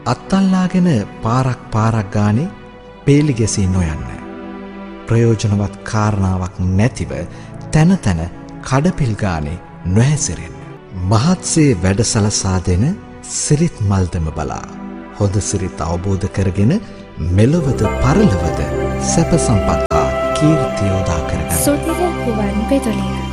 අත්තල්ලාගෙන පාරක් ගානේ පේලි ගැසී නොයන්න. ප්‍රයෝජනවත් කාරණාවක් නැතිව තැන තැන කඩපිල් ගානේ නොහැසිරෙන්න. මහත්සේ වැඩසලසා දෙන සිරිත් මල්දම බලා හොඳ සිරිත් අවබෝධ කරගෙන මෙලොවද පරලොවද සැප සම්පත් හා කීර්තිය උදා කරගන්න. සොතිර කුවන් පෙතුලිය